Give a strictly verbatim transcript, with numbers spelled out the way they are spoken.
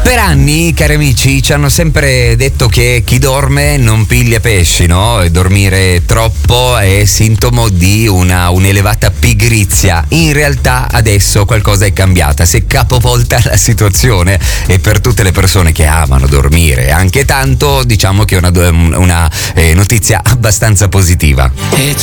Per anni, cari amici, ci hanno sempre detto che chi dorme non piglia pesci, no? E dormire troppo è sintomo di una un'elevata pigrizia. In realtà adesso qualcosa è cambiata, si è capovolta la situazione e per tutte le persone che amano dormire anche tanto, diciamo che è una, una eh, notizia abbastanza positiva. E